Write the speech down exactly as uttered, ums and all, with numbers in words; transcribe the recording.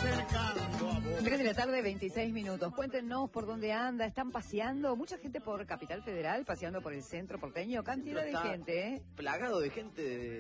acercando a vos. tres de la tarde, veintiséis minutos. Cuéntenos por dónde anda. ¿Están paseando? Mucha gente por Capital Federal, paseando por el centro porteño. Cantidad de gente, ¿eh? Plagado de gente de